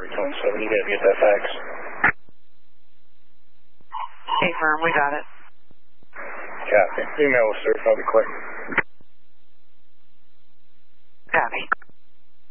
327. You gotta get that fax. Hey, firm, we got it. Copy. Email will serve. I'll be quick.